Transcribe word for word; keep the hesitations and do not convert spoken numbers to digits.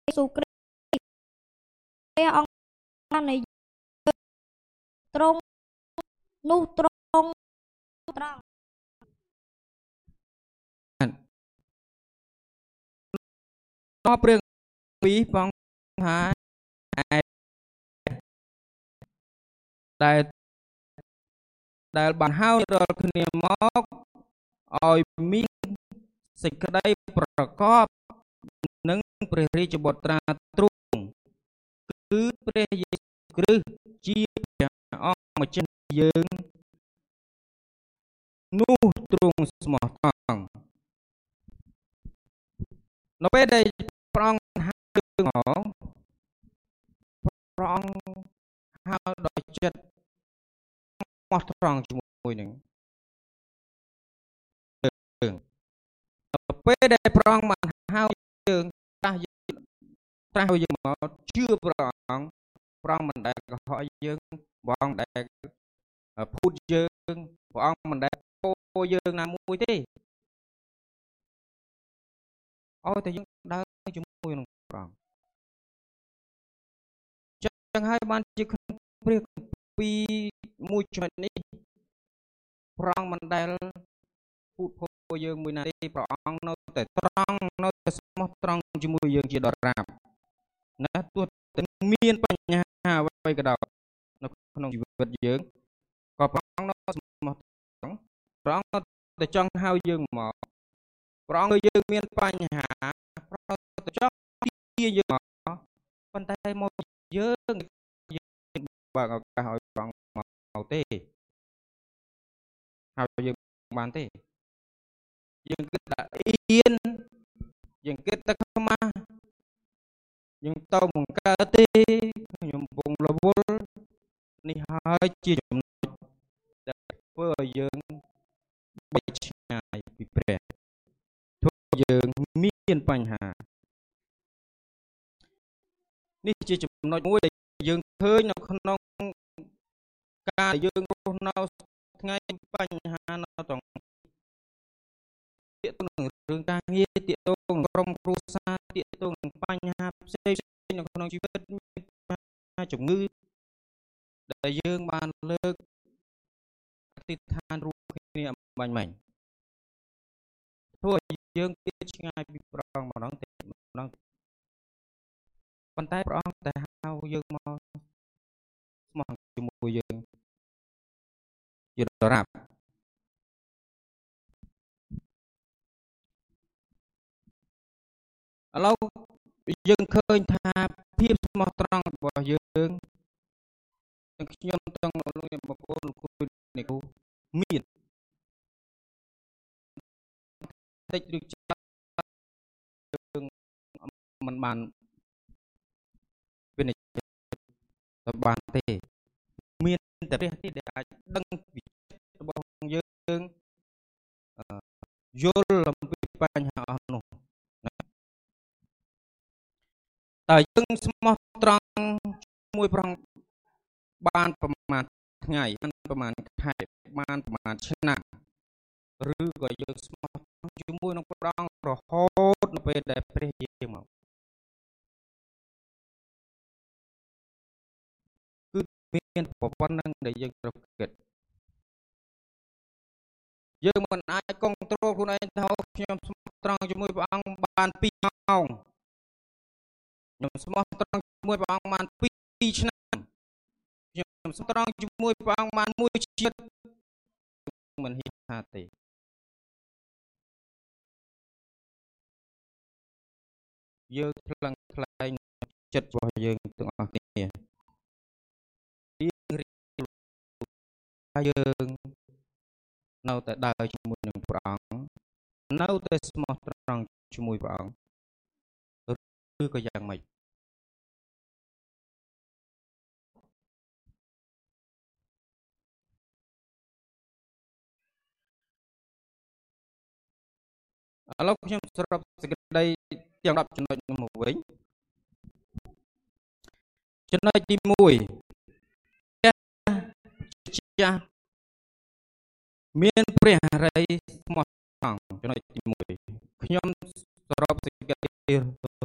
ស៊ូគ្រីស្ទព្រះអង្គបាននៃទ្រង់នោះទ្រង់ត្រង់តព្រឿងពីផងហាដែលដែលបានហៅរាល់គ្នាមកឲ្យមានសេចក្តីប្រកបនឹងព្រះរាជបុត្រាទ្រង់គឺព្រះយេស៊ូវគ្រីស្ទជាព្រះអង្គម្ចាស់យើងនោះទ្រង់ស្មោះត្រង់នៅពេលដែលព្រះអង្គហៅយើងមកព្រះអង្គហៅដោយចិត្តស្មោះត្រង់ជាមួយនឹងយើងទៅពេលដែលព្រះអង្គបានហៅយើងត្រាស់យើងត្រាស់យើងមកជឿព្រះអង្គព្រះអង្គមិនដែលកុហកយើងព្រះអង្គមិនដែលភូតយើងព្រះអង្គមិនដែលពោយើងណាមួយទេឲ្យតែយើងដើរជាមួយនឹងព្រះអង្គចឹងហើយបានជាក្នុងព្រះគម្ពីរមួយចំណុចនេះព្រះអង្គមិនដែលភូតពោយើងមួយណាទេព្រះអង្គនៅតែត្រង់នៅតែស្មោះត្រង់ជាមួយយើងជាដរាបណាទោះតែមានបញ្ហាអ្វីក៏ដោយនៅក្នុងជីវិតយើងក៏ព្រះអង្គនៅស្មោះត្រង់ព្រះអង្គនៅតែចង់ហៅយើងមកព្រះអង្គយើងមានបញ្ហាព្រះអង្គទៅចង់ទាយើងមកប៉ុន្តែមកយើងយើងបើកឱកាសឲ្យព្រះអង្គមកទេហើយយើងបានទេយើងគិតថាអៀនយើងគិតថាខ្មាស់យើងទៅបង្កើតទេខ្ញុំពងរវល់នេះហើយជាចំណុចដែលធ្វើឲ្យយើងបែកឆ្ងាយពីព្រះធ្វើឲ្យយើងមានបញ្ហានេះជាចំណុចមួយដែលយើងឃើញនៅក្នុងការដែលយើងរស់នៅថ្ងៃបញ្ហានៅក្នុងទាក់ទងនឹងរឿងការងារទាក់ទងនឹងក្រុមគ្រួសារទាក់ទងនឹងបញ្ហាផ្សេងៗនៅក្នុងជីវិតជំងឺដែលយើងបានលើកអធិដ្ឋានរួមគ្នាបាញ់មិញធ្វើឲ្យយើងគិតឆ្ងាយពីព្រះអង្គម្ដងទេម្ដងប៉ុន្តែព្រះអង្គតែហៅយើងមកស្មោះជាមួយយើងជាដរាបឥឡូវយើងឃើញថាភាពស្មោះត្រង់របស់យើងទាំងខ្ញុំទាំងលោកអ្នកបងប្អូនលោកគ្រូនេះគូមានតិចឬច្រើនយើងមិនបានវិនិច្ឆ័យទៅបានទេមានតែព្រះទេដែលអាចដឹងពីចិត្តរបស់យើងយល់អំពីបញ្ហាអស់នោះតើយើងស្មោះត្រង់ជាមួយព្រះអង្គបានប្រមាណថ្ងៃបានប្រមាណខែបានប្រមាណឆ្នាំឬក៏យើងស្មោះត្រង់ជាមួយនឹងព្រះអង្គរហូតនៅពេលដែលព្រះយាងមកគឺមានប៉ុណ្្នឹងដែលយើងត្រូវគិតយើងមិនអាចគង់ត្រូលខ្លួនឯងថាខ្ញុំស្មោះត្រង់ជាមួយព្រះអង្គបានពីរម៉ោងខ្ញុំស្មោះត្រង់ជាមួយព្រះអង្គបានពីរឆ្នាំខ្ញុំស្មោះត្រង់ជាមួយព្រះអង្គបានមួយជាតិមិនហ៊ានថាទេយើងថ្លឹងថ្លែងចិត្តរបស់យើងទាំងអស់គ្នារៀងរៀងយើងនៅតែដើរជាមួយនឹងព្រះអង្គនៅតែស្មោះត្រង់ជាមួយព្រះអង្គឬក៏យ៉ាងម៉េចឥឡូវខ្ញុំសរុបសេចក្តីទាំងដប់ចំណុចនោះមកវិញចំណុចទីមួយចាស់មានព្រះហរិយស្មោះត្រង់ចំណុចទីមួយខ្ញុំសរុបសេចក្តី